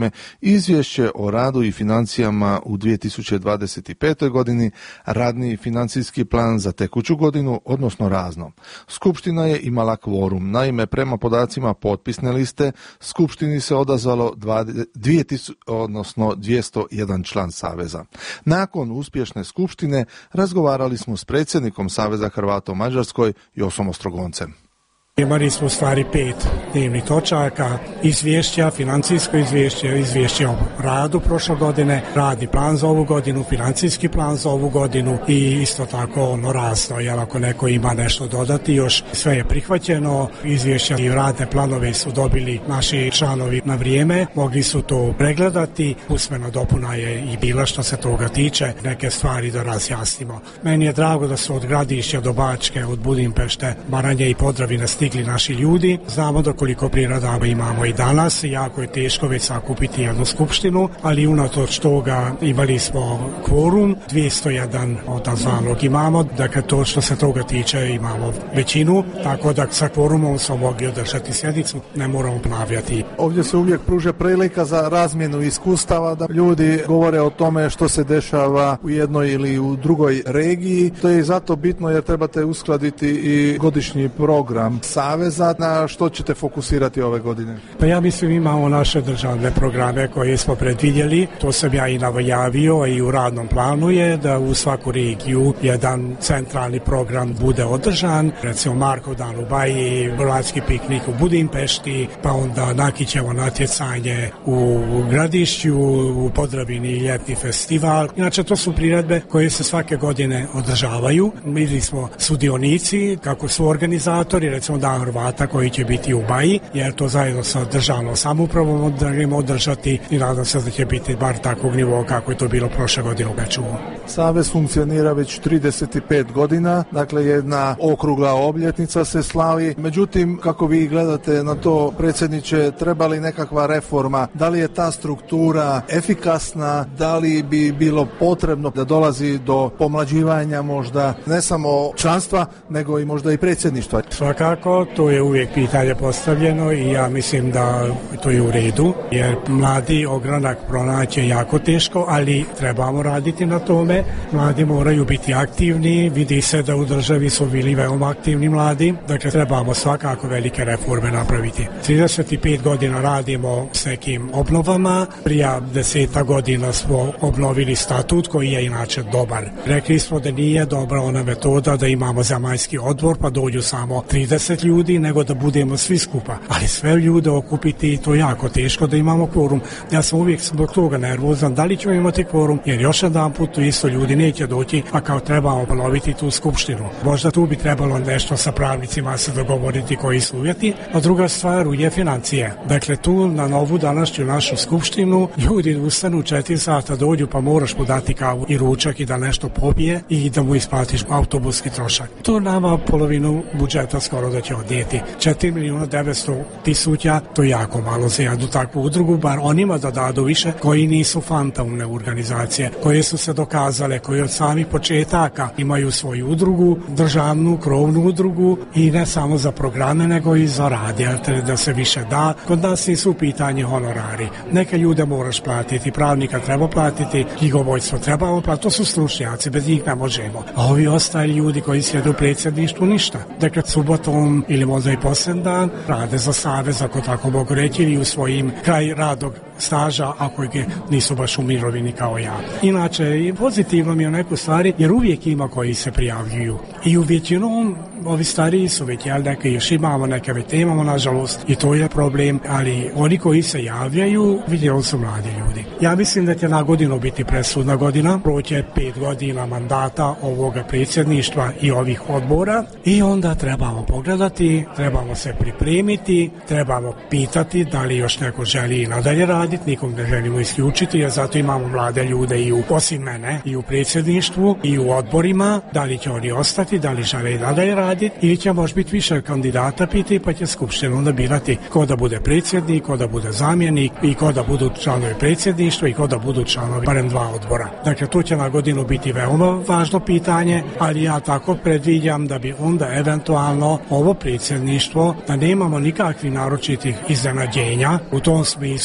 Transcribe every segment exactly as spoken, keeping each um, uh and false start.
Izvješće o radu i financijama u dvije tisuće dvadeset petoj godini, radni i financijski plan za tekuću godinu, odnosno razno. Skupština je imala kvorum. Naime, prema podacima potpisne liste, skupštini se odazvalo dvije tisuće, odnosno dvjesto jedan član Saveza. Nakon uspješne skupštine razgovarali smo s predsjednikom Saveza Hrvata u Mađarskoj, Josom Ostrogoncem. Imali smo u stvari pet dnevnih točaka, izvješća, financijsko izvješće, izvješće o radu prošle godine, radni plan za ovu godinu, financijski plan za ovu godinu i isto tako ono razno, jer ako neko ima nešto dodati, još sve je prihvaćeno, izvješća i radne planove su dobili naši članovi na vrijeme, mogli su to pregledati, usmena dopuna je i bila što se toga tiče, neke stvari da razjasnimo. Meni je drago da su od Gradišća do Bačke, od Budimpešte, Baranje i Podravine stigli naši ljudi. Znamo da koliko prirodava imamo i danas, jako je teško već sakupiti jednu skupštinu, ali unatoč toga imali smo kvorum, dvjesto jedan odazvanog imamo, dakle to što se toga tiče imamo većinu, tako da sa kvorumom smo mogli održati sjednicu, ne moramo ponavljati. Ovdje se uvijek pruža prilika za razmjenu iskustava, da ljudi govore o tome što se dešava u jednoj ili u drugoj regiji. To je i zato bitno jer trebate uskladiti i godišnji program Saveza. Na što ćete fokusirati ove godine? Pa ja mislim imamo naše državne programe koje smo predvidjeli. To sam ja i najavio i u radnom planu je da u svaku regiju jedan centralni program bude održan. Recimo Markov dan u Baji, Hrvatski piknik u Budimpešti, pa onda Nakićevo natjecanje u Gradišću, u Podravini ljetni festival. Inače to su priredbe koje se svake godine održavaju. Mi smo sudionici, kako su organizatori, recimo Dan Hrvata koji će biti u Baji, jer to zajedno sa državnom samoupravom održimo održati i nadam se da će biti bar takvog nivoa kako je to bilo prošle godine u Beču. Savez funkcionira već trideset pet godina, dakle jedna okrugla obljetnica se slavi. Međutim, kako vi gledate na to, predsjedniče, treba li nekakva reforma? Da li je ta struktura efikasna? Da li bi bilo potrebno da dolazi do pomlađivanja možda ne samo članstva, nego i možda i predsjedništva? Svakako, to je uvijek pitanje postavljeno i ja mislim da to je u redu, jer mladi ogranak pronaći je jako teško, ali trebamo raditi na tome. Mladi moraju biti aktivni, vidi se da u državi su bili veoma aktivni mladi, dakle trebamo svakako velike reforme napraviti. trideset pet godina radimo s nekim obnovama, prije deseta godina smo obnovili statut koji je inače dobar. Rekli smo da nije dobra ona metoda da imamo zemaljski odbor pa dođu samo trideset ljudi, nego da budemo svi skupa. Ali sve ljude okupiti, to je jako teško da imamo kvorum. Ja sam uvijek zbog toga nervozan, da li ćemo imati kvorum, jer još jedan put tu isto ljudi neće doći, a kao trebamo ponoviti tu skupštinu. Možda tu bi trebalo nešto sa pravnicima se dogovoriti koji su uvjeti. A druga stvar je financije. Dakle, tu na novu današnju našu skupštinu ljudi ustanu četiri sata, dođu pa moraš mu dati kavu i ručak i da nešto popije i da mu isplatiš autobuski trošak. To nama polovinu budžeta skoro da će odnijeti. četiri milijuna devetsto tisuća, to je jako malo za jednu takvu udrugu, bar onima da dadu više koji nisu fantomne organizacije, koje su se dokazale, koji od samih početaka imaju svoju udrugu, državnu, krovnu udrugu i ne samo za programe, nego i za rad, jer da se više da. Kod nas nisu u pitanju honorari. Neke ljude moraš platiti, pravnika treba platiti, knjigovodstvo trebamo platiti, to su stručnjaci, bez njih ne možemo. A ovi ostali ljudi koji sjede u predsjedništvu ništa. Dakle, subotom ili možda i posljednji dan rade za savez, ako tako mogu reći, ili u svojim kraj radnog staža, ako ih nisu baš u mirovini kao ja. Inače, pozitivno mi je neku stvari, jer uvijek ima koji se prijavljuju. I u većinom ovi stariji su već, jel, neke još imamo, neke već imamo, nažalost, i to je problem, ali oni koji se javljaju, vidjeli su mladi ljudi. Ja mislim da će na godinu biti presudna godina, proće pet godina mandata ovoga predsjedništva i ovih odbora i onda trebamo pogledati, trebamo se pripremiti, trebamo pitati da li još neko želi i nadalje raditi, nikom ne želimo isključiti, jer zato imamo mlade ljude i u, osim mene, i u predsjedništvu i u odborima, da li će oni ostati, da li žele i nadalje raditi, ili će možda biti više kandidata piti, pa će skupština onda birati ko da bude predsjednik, ko da bude zamjenik i ko da budu članovi predsjedništva i ko da budu članovi barem dva odbora. Dakle, to će na godinu biti veoma važno pitanje, ali ja tako predviđam da bi onda eventualno ovo predsjedništvo, da nemamo nikakvih naročitih iznenađenja u tom smislu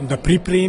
da pripremi